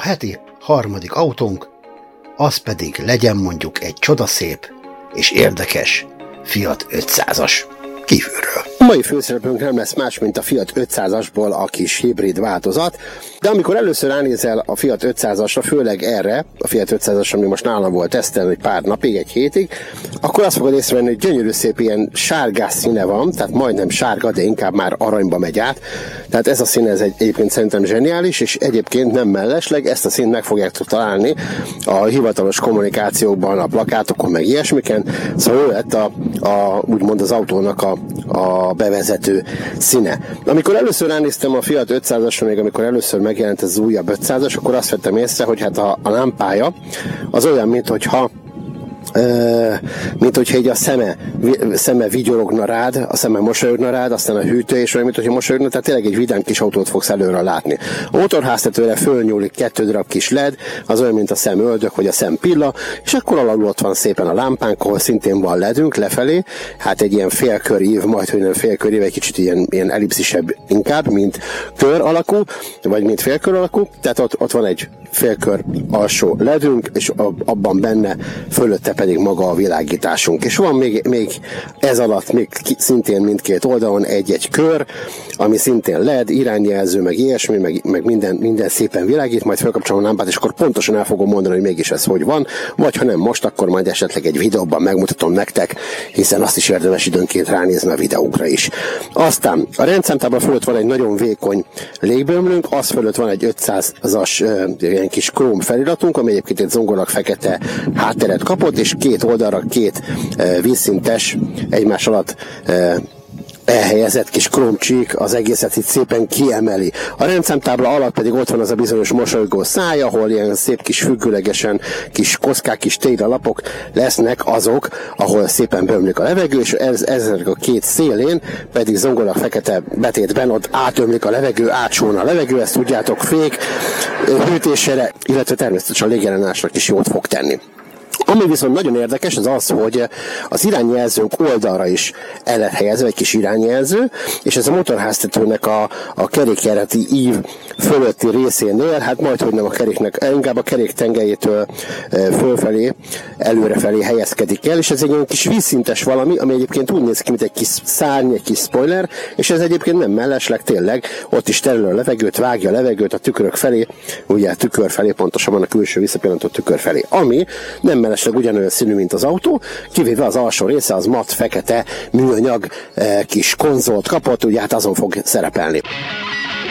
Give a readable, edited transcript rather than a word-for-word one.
heti harmadik autónk, az pedig legyen mondjuk egy csodaszép és érdekes Fiat 500-as kívülről. A mai főszereplőnk nem lesz más, mint a Fiat 500-asból a kis hibrid változat, de amikor először ránézel a Fiat 500-asra, főleg erre, a Fiat 500-as, ami most nálam volt tesztelni egy pár napig, egy hétig, akkor azt fogod észrevenni, hogy gyönyörű szép ilyen sárgás színe van, tehát majdnem sárga, de inkább már aranyba megy át. Tehát ez a szín, ez egyébként szerintem zseniális, és egyébként nem mellesleg, ezt a színt meg fogjátok találni a hivatalos kommunikációkban, a plakátokon, meg ilyesmiken. Szóval ő lett úgymond az autónak a bevezető színe. Amikor először ránéztem a Fiat 500-asra, még amikor először megjelent ez az újabb 500-as, akkor azt vettem észre, hogy hát a lámpája az olyan, mint hogyha így a szeme vigyorogna rád, a szeme mosolyogna rád, aztán a hűtő és olyan, mint hogyha mosolyogna, tehát tényleg egy vidám kis autót fogsz előre látni. A motorháztetőre fölnyúlik 2 darab kis LED, az olyan, mint a szemöldök vagy a szempilla, és akkor alul ott van szépen a lámpánk, ahol szintén van ledünk lefelé, hát egy ilyen félkörív, majdhogy nem félkörív, egy kicsit ilyen ellipszisebb inkább, mint kör alakú, vagy mint félkör alakú, tehát ott van egy félkör alsó ledünk, és abban benne fölötte pedig maga a világításunk. És van még ez alatt még szintén mindkét oldalon egy kör, ami szintén LED, irányjelző, meg ilyesmi, meg minden szépen világít, majd felkapcsolom a lámpát, és akkor pontosan el fogom mondani, hogy mégis ez hogy van, vagy ha nem most, akkor majd esetleg egy videóban megmutatom nektek, hiszen azt is érdemes időnként ránézni a videókra is. Aztán a rendszámtábla fölött van egy nagyon vékony légbömlünk, az fölött van egy 500-as ilyen kis króm feliratunk, ami egyébként egy zongorak fekete hátteret kapott, és két oldalra két vízszintes, egymás alatt elhelyezett kis krómcsík az egészet itt szépen kiemeli. A rendszámtábla alatt pedig ott van az a bizonyos mosolygó száj, ahol ilyen szép kis függőlegesen kis kockák, kis téglalapok lesznek azok, ahol szépen bömlik a levegő, és ezek a két szélén pedig zongora fekete betétben ott átömlik a levegő, átsón a levegő, ezt tudjátok, fék hűtésére, illetve természetesen a légjellenásnak is jót fog tenni. Ami viszont nagyon érdekes, az az, hogy az irányjelzőnk oldalra is el lehet helyezve egy kis irányjelző, és ez a motorháztetőnek a kerékjárati ív fölötti részénél, hát majdhogy nem a keréknek, inkább a kerék tengelyétől fölfelé, előrefelé helyezkedik el, és ez egy olyan kis vízszintes valami, ami egyébként úgy néz ki, mint egy kis szárny, egy kis spoiler, és ez egyébként nem mellesleg, tényleg ott is terül a levegőt, vágja a levegőt a tükrök felé, ugye a tükör felé, pontosabban a külső visszapillantó tükör felé, ami nem mellesleg ugyanolyan színű, mint az autó, kivéve az alsó része az matt, fekete, műanyag kis konzolt kapott, ugye hát azon fog szerepelni.